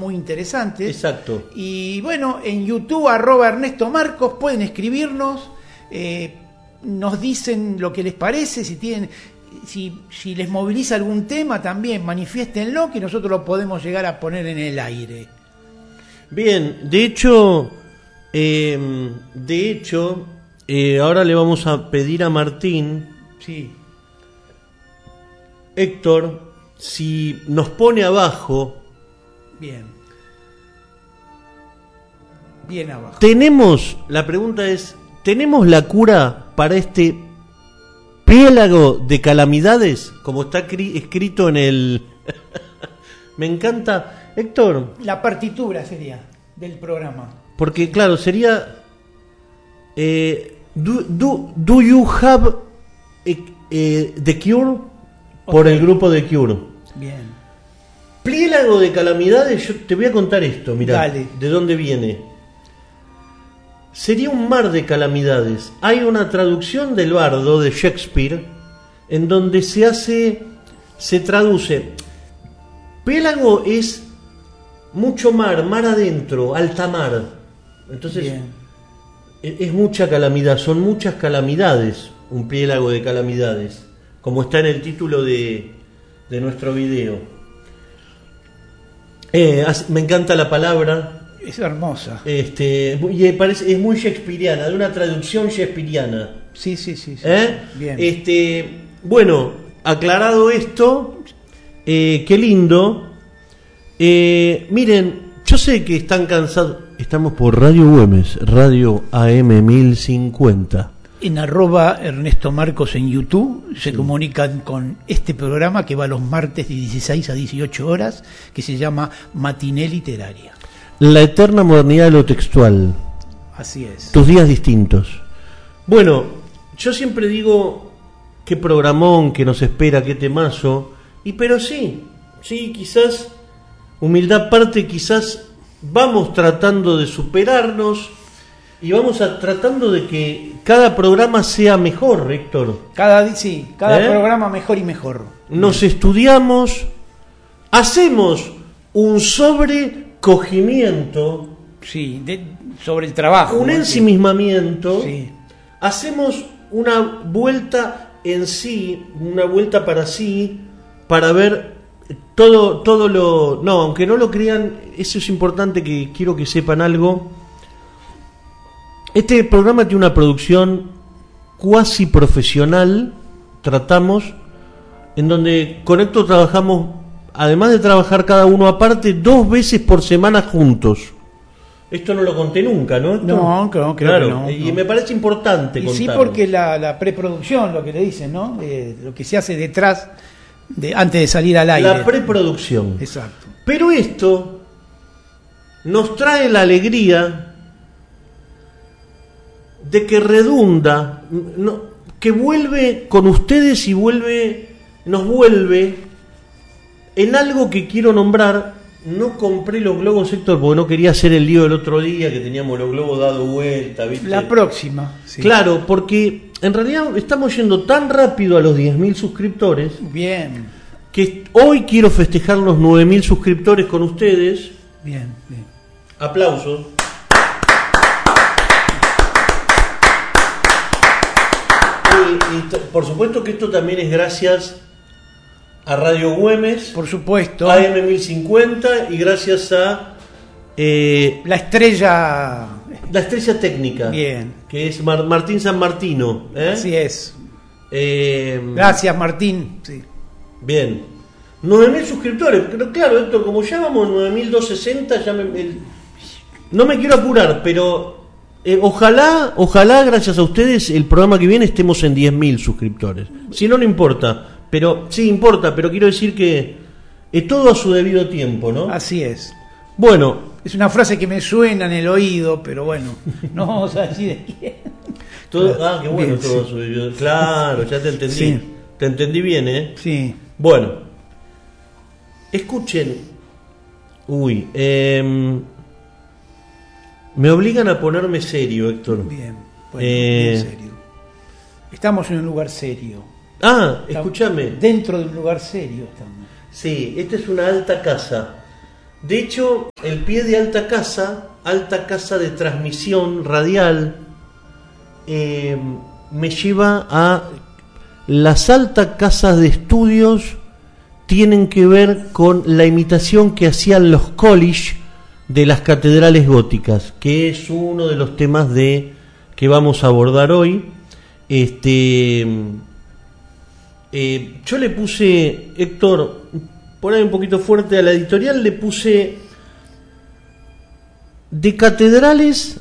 muy interesantes. Exacto. Y bueno, en YouTube, @Ernesto Marcos, pueden escribirnos, nos dicen lo que les parece, si tienen, si les moviliza algún tema también, manifiéstenlo, que nosotros lo podemos llegar a poner en el aire. Bien, de hecho, ahora le vamos a pedir a Martín, Sí. Héctor, si nos pone abajo. Bien. Bien abajo. La pregunta es, ¿tenemos la cura para este piélago de calamidades? Como está escrito en el... Me encanta, Héctor. La partitura sería del programa. Porque claro, sería... do you have The Cure? Por el grupo The Cure. Bien. Piélago de calamidades, yo te voy a contar esto, mirá. Dale. De dónde viene. Sería un mar de calamidades. Hay una traducción del bardo de Shakespeare en donde se traduce. Pélago es mucho mar, mar adentro, alta mar. Entonces Bien. es mucha calamidad, son muchas calamidades, un piélago de calamidades, como está en el título de nuestro video. Me encanta la palabra. Es hermosa. Y es muy shakespeariana, de una traducción shakespeariana. Sí. Bien. Bueno, aclarado esto, qué lindo. Miren, yo sé que están cansados. Estamos por Radio Güemes, Radio AM 1050. En @Ernesto Marcos en YouTube se comunican con este programa que va los martes de 16 a 18 horas, que se llama Matiné Literaria. La eterna modernidad de lo textual. Así es. Tus días distintos. Bueno, yo siempre digo qué programón que nos espera, qué temazo. Pero sí, quizás, humildad aparte, quizás vamos tratando de superarnos y vamos tratando de que cada programa sea mejor, Héctor. Cada programa mejor y mejor. Nos estudiamos, hacemos un sobrecogimiento, sí, sobre el trabajo, un ensimismamiento, sí. Hacemos una vuelta en sí, una vuelta para sí, para ver todo lo... No, aunque no lo crean, eso es importante, que quiero que sepan algo. Este programa tiene una producción cuasi profesional, tratamos, en donde con Héctor trabajamos, además de trabajar cada uno aparte, 2 veces por semana juntos. Esto no lo conté nunca, ¿no? No, creo que no. Y me parece importante y contarlo. sí, porque la preproducción, lo que le dicen, ¿no? Lo que se hace detrás, antes de salir al aire. La preproducción. Exacto. Pero esto nos trae la alegría de que redunda, que vuelve con ustedes y nos vuelve en algo que quiero nombrar. No compré los globos, Héctor, porque no quería hacer el lío del otro día, que teníamos los globos dado vuelta, ¿viste? La próxima. Sí. Claro, porque en realidad estamos yendo tan rápido a los 10.000 suscriptores. Bien. Que hoy quiero festejar los 9.000 suscriptores con ustedes. Bien. Aplausos. Y por supuesto que esto también es gracias a Radio Güemes, por supuesto, AM 1050, y gracias a la estrella técnica. Bien. Que es Martín San Martino. Así es. Gracias, Martín. Sí. Bien. 9.000 suscriptores. Pero claro, Héctor, como ya vamos a 9.260, no me quiero apurar, pero ojalá, gracias a ustedes, el programa que viene estemos en 10.000 suscriptores. Si no, no importa. Pero sí importa, pero quiero decir que es todo a su debido tiempo, ¿no? Así es. Bueno. Es una frase que me suena en el oído, pero bueno, no vamos a decir de quién. Qué bueno, bien, todo a su debido. Claro, ya te entendí. Sí. Te entendí bien, ¿eh? Sí. Bueno. Escuchen. Me obligan a ponerme serio, Héctor. Bien, bien serio. Estamos en un lugar serio. Escúchame. Dentro de un lugar serio estamos. Sí, esta es una alta casa. De hecho, el pie de alta casa de transmisión radial, me lleva a las altas casas de estudios. Tienen que ver con la imitación que hacían los college de las catedrales góticas, que es uno de los temas que vamos a abordar hoy. Yo le puse, Héctor, por ahí un poquito fuerte a la editorial, le puse de catedrales